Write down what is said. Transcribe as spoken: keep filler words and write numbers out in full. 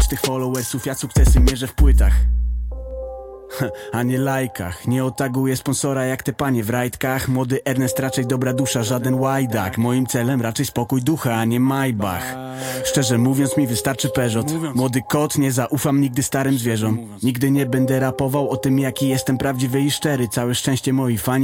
masz tych followersów, ja sukcesy mierzę w płytach, a nie lajkach. Nie otaguję sponsora jak te panie w rajtkach. Młody Ernest raczej dobra dusza, żaden łajdak. Moim celem raczej spokój ducha, a nie Maybach. Szczerze mówiąc mi wystarczy Peugeot. Młody kot, nie zaufam nigdy starym zwierzom. Nigdy nie będę rapował o tym jaki jestem prawdziwy i szczery. Całe szczęście moi fani